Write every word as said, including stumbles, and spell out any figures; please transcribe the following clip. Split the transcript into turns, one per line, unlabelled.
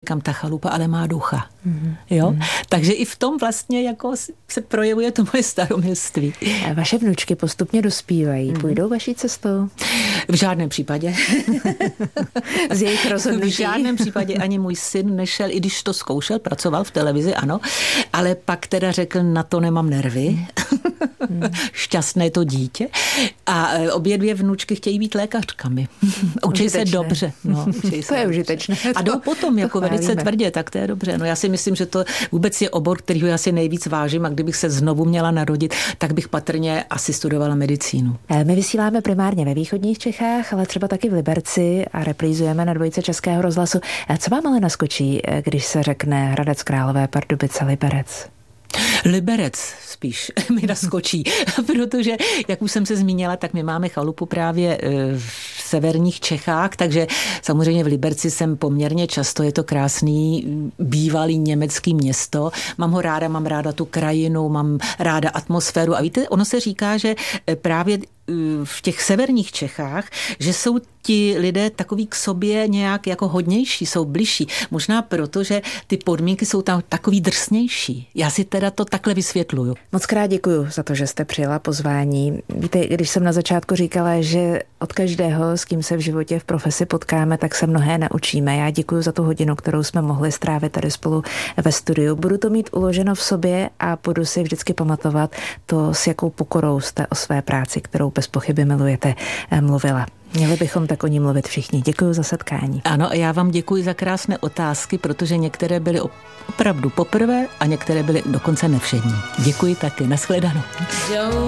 říkám, ta chalupa ale má ducha. Mm. Jo? Mm. Takže i v tom vlastně jako se projevuje to moje staroměstství.
A vaše vnučky postupně dospívají. Mm. Půjdou vaší cestou?
V žádném případě.
Z jejich rozhodnutí?
V žádném případě ani můj syn nešel, i když to zkoušel, pracoval v televizi, ano, ale pak teda řekl, na to nemám nervy. Mm. Šťastné to dítě. A obě dvě vnučky chtějí být lékařkami. Učí se dobře. No, učí se
to je
dobře.
užitečné.
A jdou potom jako velice tvrdě, tak to je dobře. No já si myslím, že to vůbec je obor, kterýho já si nejvíc vážím, a kdybych se znovu měla narodit, tak bych patrně asi studovala medicínu.
My vysíláme primárně ve východních Čechách, ale třeba taky v Liberci a reprízujeme na dvojce Českého rozhlasu. Co vám ale naskočí, když se řekne Hradec Králové, Pardubice, Liberec?
Liberec spíš mi naskočí, protože, jak už jsem se zmínila, tak my máme chalupu právě v severních Čechách, takže samozřejmě v Liberci jsem poměrně často, je to krásný bývalý německý město, mám ho ráda, mám ráda tu krajinu, mám ráda atmosféru a víte, ono se říká, že právě v těch severních Čechách, že jsou ti lidé takový k sobě nějak jako hodnější, jsou bližší. Možná proto, že ty podmínky jsou tam takový drsnější. Já si teda to takhle vysvětluju.
Moc krát děkuju za to, že jste přijela pozvání. Víte, když jsem na začátku říkala, že od každého, s kým se v životě v profesi potkáme, tak se mnohé naučíme. Já děkuju za tu hodinu, kterou jsme mohli strávit tady spolu ve studiu. Budu to mít uloženo v sobě a budu si vždycky pamatovat to, s jakou pokorou jste o své práci, kterou bez pochyby milujete, mluvila. Měli bychom tak o ní mluvit všichni. Děkuji za setkání.
Ano, a já vám děkuji za krásné otázky, protože některé byly opravdu poprvé a některé byly dokonce nevšední. Děkuji taky. Nashledanou.